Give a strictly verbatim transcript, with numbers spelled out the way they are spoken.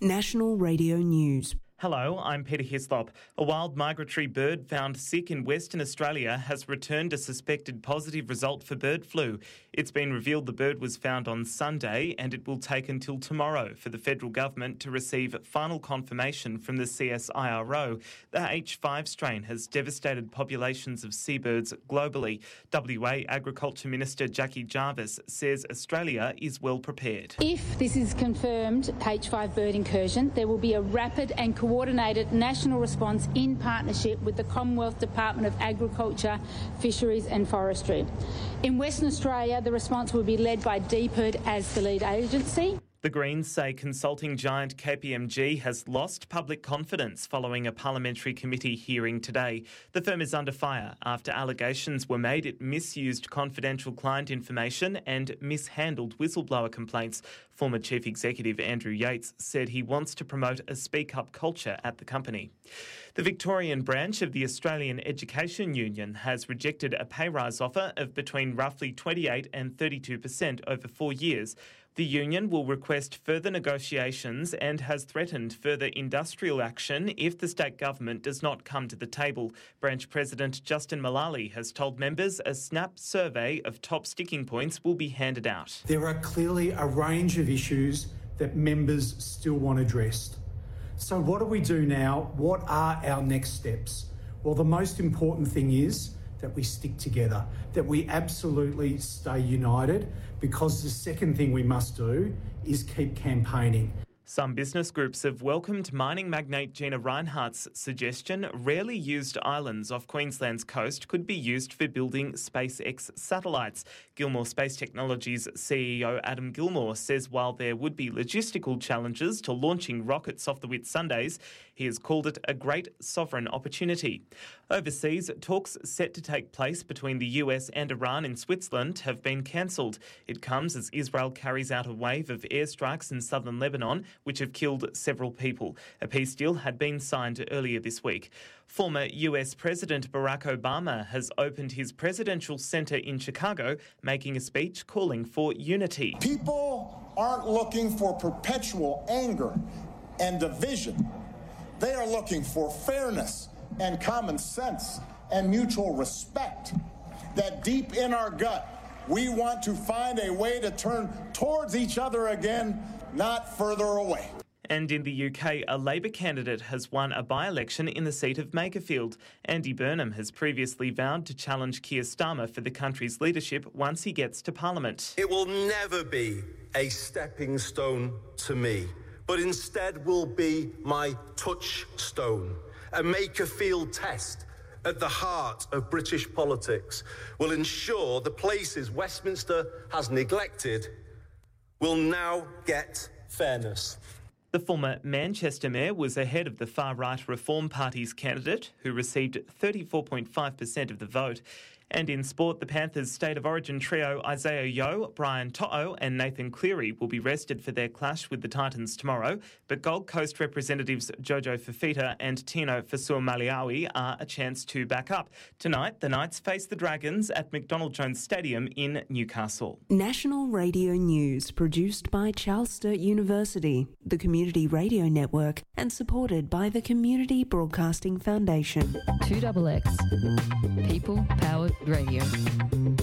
National Radio News. Hello, I'm Peter Hislop. A wild migratory bird found sick in Western Australia has returned a suspected positive result for bird flu. It's been revealed the bird was found on Sunday and it will take until tomorrow for the federal government to receive final confirmation from the C S I R O. The H five strain has devastated populations of seabirds globally. W A Agriculture Minister Jackie Jarvis says Australia is well prepared. If this is confirmed H five bird incursion, there will be a rapid and coordinated national response in partnership with the Commonwealth Department of Agriculture, Fisheries and Forestry. In Western Australia, the response will be led by D P I R D as the lead agency. The Greens say consulting giant K P M G has lost public confidence following a parliamentary committee hearing today. The firm is under fire after allegations were made it misused confidential client information and mishandled whistleblower complaints. Former Chief Executive Andrew Yates said he wants to promote a speak-up culture at the company. The Victorian branch of the Australian Education Union has rejected a pay rise offer of between roughly twenty-eight and thirty-two percent over four years. The union will request further negotiations and has threatened further industrial action if the state government does not come to the table. Branch President Justin Mullally has told members a snap survey of top sticking points will be handed out. There are clearly a range of issues that members still want addressed. So what do we do now? What are our next steps? Well, the most important thing is that we stick together, that we absolutely stay united, because the second thing we must do is keep campaigning. Some business groups have welcomed mining magnate Gina Rinehart's suggestion rarely used islands off Queensland's coast could be used for building SpaceX satellites. Gilmore Space Technologies C E O Adam Gilmore says while there would be logistical challenges to launching rockets off the Whitsundays, he has called it a great sovereign opportunity. Overseas, talks set to take place between the U S and Iran in Switzerland have been cancelled. It comes as Israel carries out a wave of airstrikes in southern Lebanon, which have killed several people. A peace deal had been signed earlier this week. Former U S President Barack Obama has opened his presidential center in Chicago, making a speech calling for unity. People aren't looking for perpetual anger and division. They are looking for fairness and common sense and mutual respect. That deep in our gut, we want to find a way to turn towards each other again, not further away. And in the U K, a Labor candidate has won a by-election in the seat of Makerfield. Andy Burnham has previously vowed to challenge Keir Starmer for the country's leadership once he gets to Parliament. It will never be a stepping stone to me, but instead will be my touchstone. A Makerfield test at the heart of British politics will ensure the places Westminster has neglected will now get fairness. The former Manchester mayor was ahead of the far-right Reform Party's candidate, who received thirty-four point five percent of the vote. And in sport, the Panthers' State of Origin trio Isaiah Yeo, Brian To'o and Nathan Cleary will be rested for their clash with the Titans tomorrow, but Gold Coast representatives Jojo Fafita and Tino Fasua-Maliawi are a chance to back up. Tonight, the Knights face the Dragons at McDonald Jones Stadium in Newcastle. National Radio News, produced by Charles Sturt University, the Community Radio Network, and supported by the Community Broadcasting Foundation. two X X. People Powered Radio.